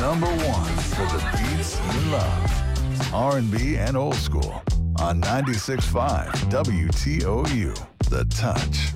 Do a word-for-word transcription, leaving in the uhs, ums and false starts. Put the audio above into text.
number one for the beats you love. R and B and old school on ninety-six point five W T O U. The Touch.